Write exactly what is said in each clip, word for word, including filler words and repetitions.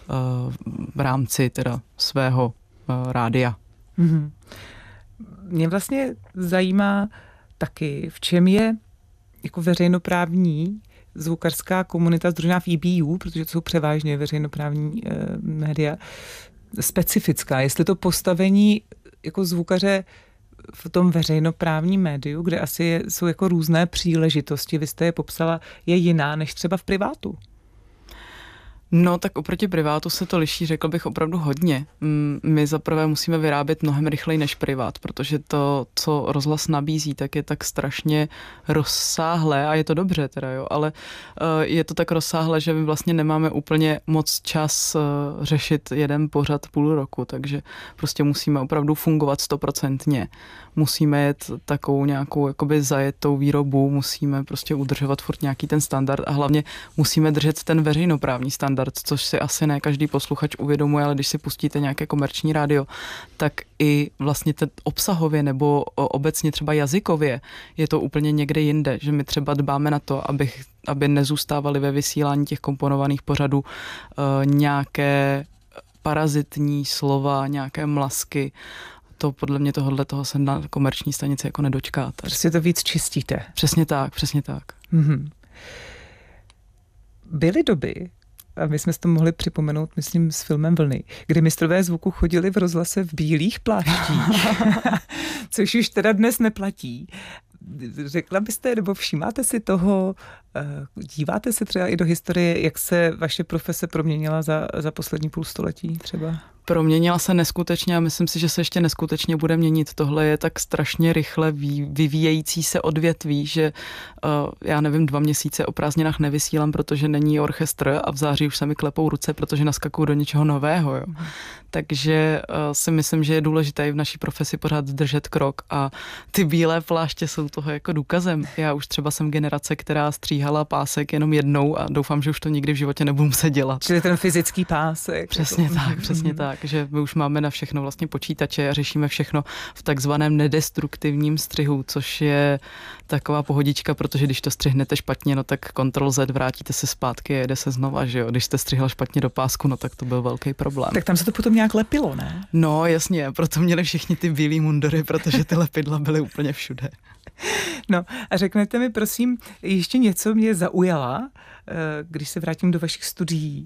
v rámci teda svého rádia. Mm-hmm. Mě vlastně zajímá taky, v čem je jako veřejnoprávní zvukařská komunita sdružená v E B U, protože to jsou převážně veřejnoprávní e, média, specifická. Jestli to postavení jako zvukaře v tom veřejnoprávním médiu, kde asi je, jsou jako různé příležitosti, vy jste je popsala, je jiná než třeba v privátu. No, tak oproti privátu se to liší, řekl bych, opravdu hodně. My zaprvé musíme vyrábět mnohem rychleji než privát, protože to, co rozhlas nabízí, tak je tak strašně rozsáhlé a je to dobře teda, jo, ale je to tak rozsáhlé, že my vlastně nemáme úplně moc čas řešit jeden pořad půl roku, takže prostě musíme opravdu fungovat stoprocentně. Musíme jet takovou nějakou jakoby zajetou výrobu, musíme prostě udržovat furt nějaký ten standard a hlavně musíme držet ten veřejnoprávní standard, což si asi ne každý posluchač uvědomuje, ale když si pustíte nějaké komerční rádio, tak i vlastně ten obsahově nebo obecně třeba jazykově je to úplně někde jinde, že my třeba dbáme na to, aby, aby nezůstávaly ve vysílání těch komponovaných pořadů uh, nějaké parazitní slova, nějaké mlasky. To podle mě tohohle toho se na komerční stanici jako nedočkáte. Prostě to víc čistíte. Přesně tak, přesně tak. Mm-hmm. Byly doby, a my jsme si to mohli připomenout, myslím, s filmem Vlny, kdy mistrové zvuku chodili v rozhlase v bílých pláštích, což už teda dnes neplatí. Řekla byste, nebo všímáte si toho, díváte se třeba i do historie, jak se vaše profese proměnila za, za poslední půl století třeba? Proměnila se neskutečně a myslím si, že se ještě neskutečně bude měnit. Tohle je tak strašně rychle vyvíjející se odvětví, že uh, já nevím, dva měsíce o prázdninách nevysílám, protože není orchestr a v září už se mi klepou ruce, protože naskakuju do něčeho nového. Jo. Mm. Takže uh, si myslím, že je důležité i v naší profesi pořád držet krok a ty bílé pláště jsou toho jako důkazem. Já už třeba jsem generace, která stříhala pásek jenom jednou a doufám, že už to nikdy v životě nebudu muset dělat. Čili ten fyzický pásek. Přesně to... tak, přesně tak. Takže my už máme na všechno vlastně počítače a řešíme všechno v takzvaném nedestruktivním střihu, což je taková pohodička, protože když to střihnete špatně, no tak Ctrl Z, vrátíte se zpátky a jede se znova, že jo. Když jste střihla špatně do pásku, no tak to byl velký problém. Tak tam se to potom nějak lepilo, ne? No jasně, proto měli všichni ty bílý mundury, protože ty lepidla byly úplně všude. No a řeknete mi prosím, ještě něco mě zaujala, když se vrátím do vašich studií.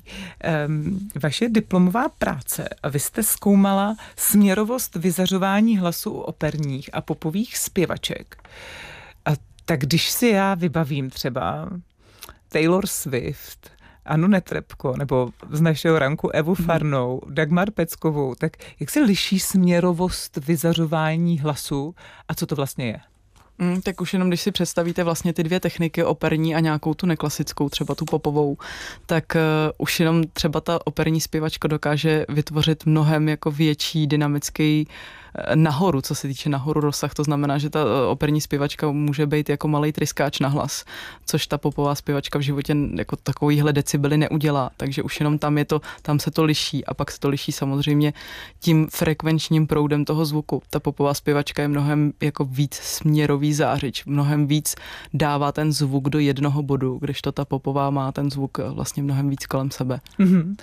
Vaše diplomová práce, a vy jste zkoumala směrovost vyzařování hlasu u operních a popových zpěvaček. A tak když si já vybavím třeba Taylor Swift, Anu Netrebko, nebo z našeho ranku Evu Farnou, Dagmar Peckovou, tak jak se liší směrovost vyzařování hlasu a co to vlastně je? Mm, tak už jenom když si představíte vlastně ty dvě techniky, operní a nějakou tu neklasickou, třeba tu popovou, tak uh, už jenom třeba ta operní zpěvačka dokáže vytvořit mnohem jako větší dynamický nahoru, co se týče nahoru rozsah, to znamená, že ta operní zpěvačka může být jako malej tryskáč na hlas, což ta popová zpěvačka v životě jako takovýhle decibely neudělá, takže už jenom tam je to, tam se to liší a pak se to liší samozřejmě tím frekvenčním proudem toho zvuku. Ta popová zpěvačka je mnohem jako víc směrový zářič, mnohem víc dává ten zvuk do jednoho bodu, když to ta popová má ten zvuk vlastně mnohem víc kolem sebe. Mm-hmm.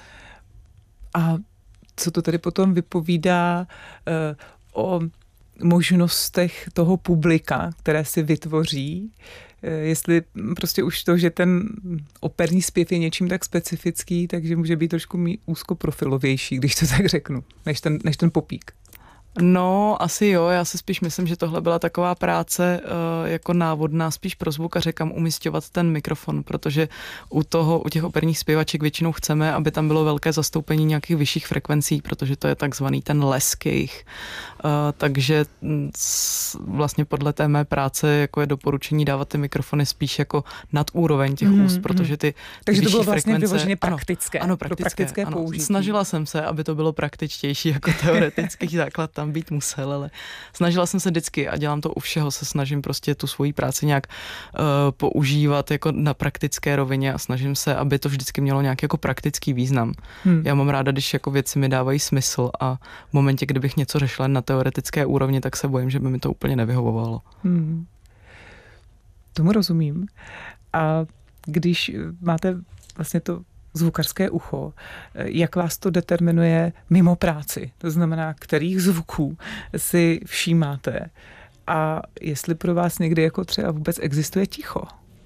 A co to tady potom vypovídá uh, o možnostech toho publika, které si vytvoří, jestli prostě už to, že ten operní zpěv je něčím tak specifický, takže může být trošku úzkoprofilovější, když to tak řeknu, než ten, než ten popík. No, asi jo, já si spíš myslím, že tohle byla taková práce uh, jako návodná spíš pro zvukaře, kam umisťovat ten mikrofon, protože u toho, u těch operních zpěvaček většinou chceme, aby tam bylo velké zastoupení nějakých vyšších frekvencí, protože to je takzvaný ten lesk jejich. Uh, takže s, vlastně podle té mé práce jako je doporučení dávat ty mikrofony spíš jako nad úroveň těch mm, úst, protože ty, ty takže vyšší to bylo vlastně frekvence, vyloženě praktické. Ano, ano praktické, praktické ano. použití. Snažila jsem se, aby to bylo praktičtější jako teoretický základ tam být musel, ale snažila jsem se vždycky a dělám to u všeho, se snažím prostě tu svoji práci nějak uh, používat jako na praktické rovině a snažím se, aby to vždycky mělo nějaký jako praktický význam. Hmm. Já mám ráda, když jako věci mi dávají smysl a v momentě, kdybych něco řešila na teoretické úrovni, tak se bojím, že by mi to úplně nevyhovovalo. Hmm. Tomu rozumím. A když máte vlastně to zvukařské ucho. Jak vás to determinuje mimo práci? To znamená, kterých zvuků si všímáte a jestli pro vás někdy jako třeba vůbec existuje ticho?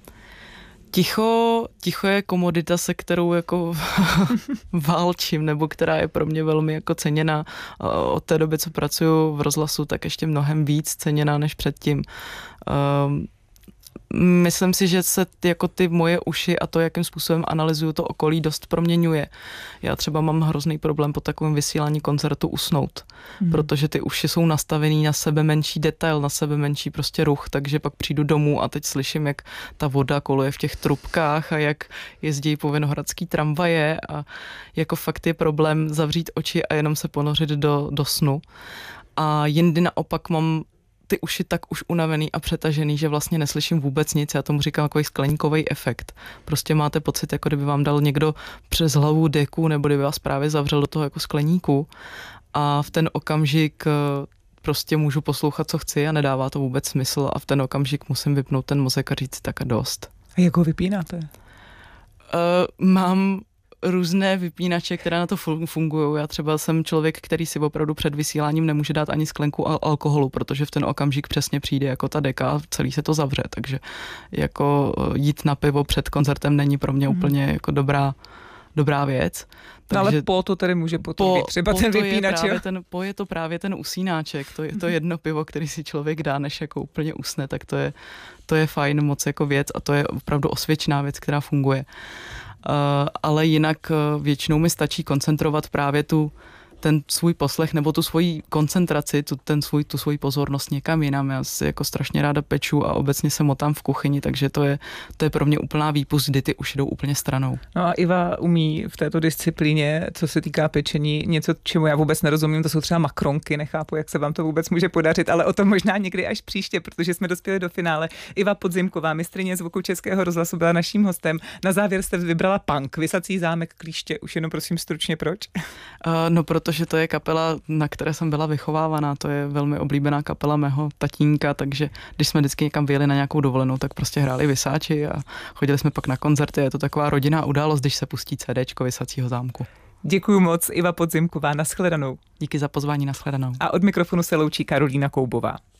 Ticho, ticho je komodita, se kterou jako válčím, nebo která je pro mě velmi jako ceněná. Od té doby, co pracuju v rozhlasu, tak ještě mnohem víc ceněná než předtím. Um, Myslím si, že se ty, jako ty moje uši a to, jakým způsobem analyzuju to okolí, dost proměňuje. Já třeba mám hrozný problém po takovém vysílání koncertu usnout, hmm. protože ty uši jsou nastavený na sebe menší detail, na sebe menší prostě ruch, takže pak přijdu domů a teď slyším, jak ta voda koluje v těch trubkách a jak jezdí po vinohradský tramvaje a jako fakt je problém zavřít oči a jenom se ponořit do, do snu. A jindy naopak mám ty uši tak už unavený a přetažený, že vlastně neslyším vůbec nic. Já tomu říkám takový skleníkový efekt. Prostě máte pocit, jako kdyby vám dal někdo přes hlavu deku, nebo kdyby vás právě zavřel do toho jako skleníku. A v ten okamžik prostě můžu poslouchat, co chci a nedává to vůbec smysl a v ten okamžik musím vypnout ten mozek a říct tak a dost. A jak ho vypínáte? Uh, mám různé vypínače, které na to fungují. Já třeba jsem člověk, který si opravdu před vysíláním nemůže dát ani sklenku al- alkoholu, protože v ten okamžik přesně přijde jako ta deka a celý se to zavře. Takže jako jít na pivo před koncertem není pro mě hmm. úplně jako dobrá, dobrá věc. Takže no ale po to tedy může potom po, být třeba po ten vypínač. Je ten, po je to právě ten usínáček, to je to jedno pivo, který si člověk dá, než jako úplně usne, tak to je, to je fajn moc jako věc a to je opravdu osvědčená věc, která funguje. Uh, ale jinak uh, většinou mi stačí koncentrovat právě tu, ten svůj poslech nebo tu svoji koncentraci, tu, ten svůj, tu svoji pozornost někam jinam. Já si jako strašně ráda peču a obecně se motám v kuchyni, takže to je, to je pro mě úplná výpust, kdy ty už jdou úplně stranou. No a Iva umí v této disciplíně, co se týká pečení, něco, čemu já vůbec nerozumím, to jsou třeba makronky, nechápu, jak se vám to vůbec může podařit, ale o tom možná někdy až příště, protože jsme dospěli do finále. Iva Podzimková, mistryně zvuku Českého rozhlasu, byla naším hostem. Na závěr jste vybrala punk, Visací zámek Klíště. Už jenom prosím stručně proč? Uh, no protože že to je kapela, na které jsem byla vychovávaná, to je velmi oblíbená kapela mého tatínka, takže když jsme vždycky někam vyjeli na nějakou dovolenou, tak prostě hráli Visáči a chodili jsme pak na koncerty, je to taková rodinná událost, když se pustí CDčko Visacího zámku. Děkuju moc, Iva Podzimková, nashledanou. Díky za pozvání, nashledanou. A od mikrofonu se loučí Karolína Koubová.